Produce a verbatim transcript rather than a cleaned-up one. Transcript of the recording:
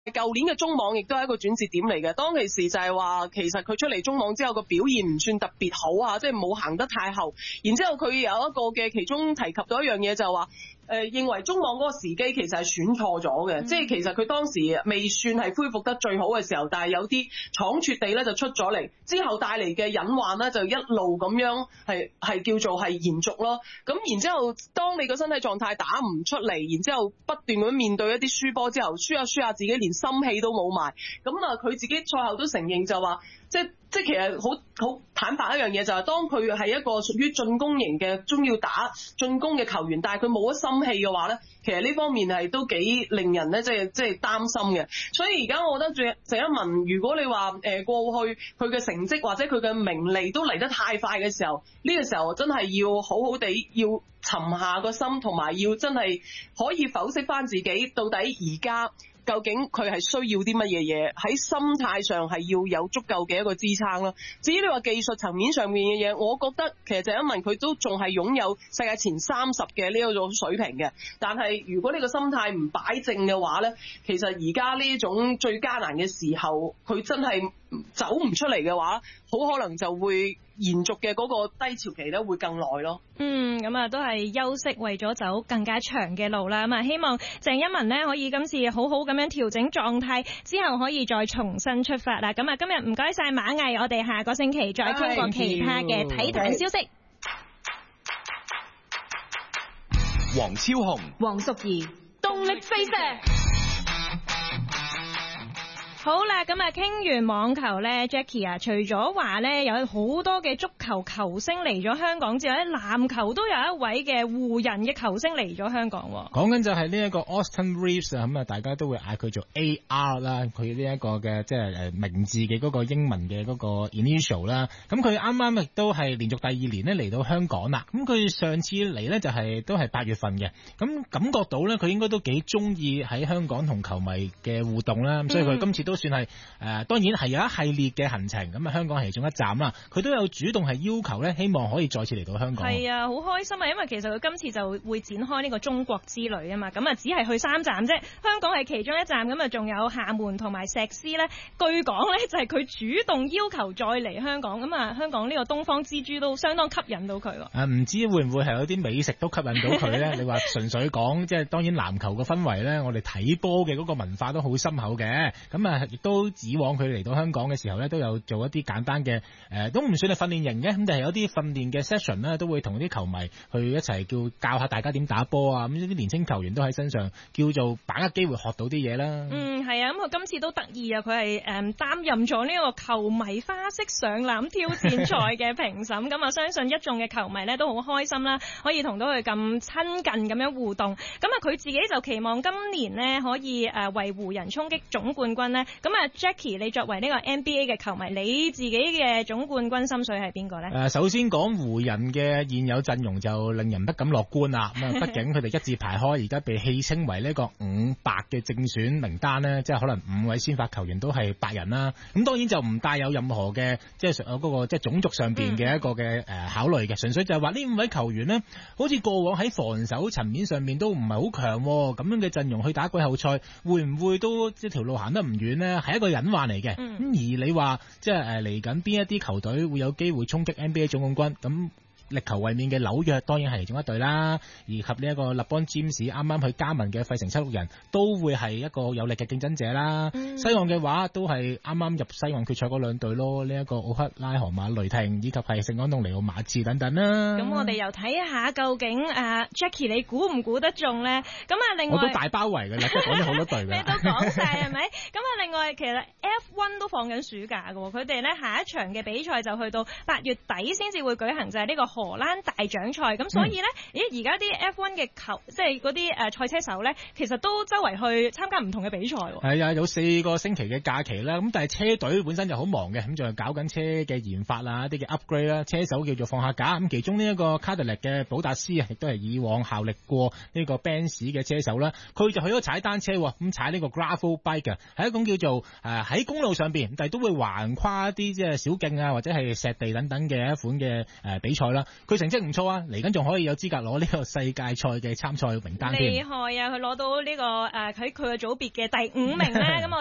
舊年嘅中網亦都係一個轉折點嚟嘅，當其時就係話其實佢出嚟中網之後個表現唔算特別好啊，即係冇行得太後，然之後佢有一個嘅其中提及到一樣嘢就係話誒、呃、認為中網嗰個時機其實係選錯咗嘅，嗯、即係其實佢當時未算係恢復得最好嘅時候，但係有啲倉促地咧就出咗嚟，之後帶嚟嘅隱患咧就一路咁樣係係叫做係延續咯。咁然之後當你個身體狀態打唔出嚟，然之後不斷咁面對一啲輸波之後，輸下輸下自己連心氣都冇埋，咁啊佢自己賽後都承認就話，即係即係其實好好坦白一樣嘢就係、是，當佢係一個屬於進攻型嘅中要打進攻嘅球員，但係佢冇咗心氣嘅話咧，其實呢方面係都幾令人咧即係即係擔心嘅。所以而家我覺得鄭鄭一文，如果你話誒過去佢嘅成績或者佢嘅名利都嚟得太快嘅時候，呢、這個時候真係要好好地要沉下個心，同埋要真係可以剖析翻自己到底而家究竟佢係需要啲乜嘢嘢，喺心態上係要有足夠嘅一個支撐啦。至於你話技術層面上面嘅嘢，我覺得其實鄭一文佢都仲係擁有世界前三十嘅呢一種水平嘅，但係如果你個心態唔擺正嘅話呢，其實而家呢種最艱難嘅時候，佢真係走唔出嚟嘅話，好可能就會延續嘅嗰個低潮期咧會更耐咯。 嗯，咁啊都係休息，為咗走更加長嘅路啦。咁啊希望鄭一文呢可以今次好好咁樣調整狀態，之後可以再重新出發啦。咁啊今日唔該晒馬毅，我哋下個星期再傾過其他嘅體壇消息。 黃超雄、 黃淑儀，動力飛射。 好啦，咁啊，傾完網球咧 ，Jackie 啊，除咗話咧有好多嘅足球球星嚟咗香港之外咧，籃球都有一位嘅湖人嘅球星嚟咗香港。 講緊就係呢一個 Austin Reeves 啊，咁啊，大家都會嗌佢做 A R 啦，佢呢一個嘅即係誒名字嘅嗰個英文嘅嗰個 initial 啦。咁佢啱啱亦都係連續第二年咧嚟到香港啦。咁佢上次嚟咧就係、是、都係八月份嘅，咁感覺到咧佢應該都幾中意喺香港同球迷嘅互動啦。咁、嗯、所以佢今次都都算係誒、呃，當然係有一系列嘅行程，咁啊香港係其中一站啦。佢都有主動係要求咧，希望可以再次嚟到香港。係啊，好開心啊！因為其實佢今次就會展開呢個中國之旅啊嘛，咁啊只係去三站啫，香港係其中一站，咁啊仲有廈門同埋石獅咧。據講咧就係佢主動要求再嚟香港，咁啊香港呢個東方之珠都相當吸引到佢。啊，唔知會唔會係有啲美食都吸引到佢咧？你話純粹講即係當然籃球嘅氛圍咧，我哋睇波嘅嗰個文化都好深厚嘅，咁啊。亦都以往佢嚟到香港嘅時候咧，都有做一啲簡單嘅誒、呃，都唔算係訓練營嘅，咁但係有啲訓練嘅 session 咧，都會同啲球迷去一齊叫教下大家點打波啊！咁啲年輕球員都喺身上叫做把握機會學到啲嘢啦。嗯，係啊，咁佢今次都得意啊！佢係誒擔任咗呢個球迷花式上籃挑戰賽嘅評審，咁啊相信一眾嘅球迷咧都好開心啦，可以同到佢咁親近咁樣互動。咁啊佢自己就期望今年呢可以誒為湖人衝擊總冠軍呢。咁啊 Jackie，你作為呢個 N B A 嘅球迷，你自己嘅總冠軍心水係邊個呢？誒，首先講湖人嘅現有陣容就令人不敢樂觀啦。咁啊，畢竟佢哋一字排開，而家被戲稱為呢個五白嘅正選名單呢，即係可能五位先發球員都係白人啦。咁當然就唔帶有任何嘅即係嗰個即係種族上邊嘅一個嘅誒考慮嘅，純粹就係話呢五位球員呢，好似過往喺防守層面上面都唔係好強，咁樣嘅陣容去打季後賽，會唔會都即係條路行得唔遠呢？係一個隱患嚟嘅。咁、嗯、而你話即係誒嚟緊邊一啲球隊會有機會衝擊 N B A 總冠軍咁？力求衛冕嘅紐約當然係其中一隊啦，以及呢一個勒邦詹姆斯啱啱去加盟嘅費城七六人都會係一個有力嘅競爭者啦。嗯、西岸嘅話都係啱啱入西岸決賽嗰兩隊咯，呢、這、一個奧克拉荷馬雷霆以及係聖安東尼奧馬刺等等啦。咁我哋又睇下究竟誒、uh, Jackie 你估唔估得中咧？咁啊另外我都大包圍嘅啦，即係講咗好多隊嘅。咩都講晒係咪？咁啊另外其實 F 一 都放緊暑假嘅，佢哋咧下一場嘅比賽就去到八月底先至會舉行，就係、是、呢、這個。荷蘭大獎賽，咁所以咧，咦、嗯，而家啲 F 一 嘅球，即係嗰啲誒賽車手咧，其實都周圍去參加唔同嘅比賽。係啊，有四個星期嘅假期啦，咁但係車隊本身就好忙嘅，咁仲係搞緊車嘅研發啊，一啲嘅 upgrade 啦，車手叫做放下假。咁其中呢一個卡特力嘅保達斯啊，亦都係以往效力過呢個 Benz 嘅車手啦，佢就去咗踩單車，咁踩呢個 gravel bike 嘅，係一種叫做誒喺公路上邊，但係都會橫跨一啲即係小徑啊或者係石地等等嘅一款嘅誒比賽啦。佢成績唔錯啊，嚟緊仲可以有資格攞呢個世界賽嘅參賽名單添。 厲害啊！佢攞到呢個誒喺佢嘅組別嘅第五名咧，咁我